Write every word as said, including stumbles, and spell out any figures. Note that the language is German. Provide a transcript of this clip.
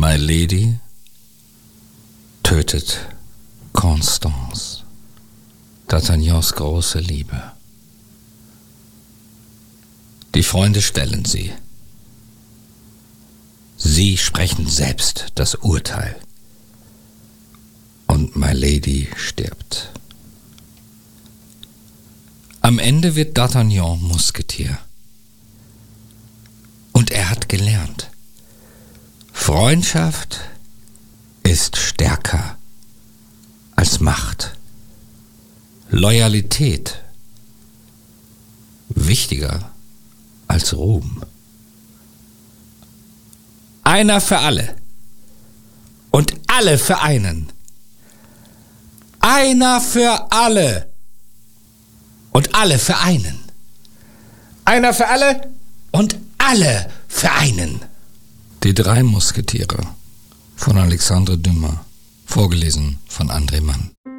My Lady tötet Constance, D'Artagnans große Liebe. Die Freunde stellen sie. Sie sprechen selbst das Urteil. Und My Lady stirbt. Am Ende wird D'Artagnan Musketier. Und er hat gelernt, Freundschaft ist stärker als Macht. Loyalität wichtiger als Ruhm. Einer für alle und alle für einen. Einer für alle und alle für einen. Einer für alle und alle für einen. Die drei Musketiere von Alexandre Dumas, vorgelesen von André Mann.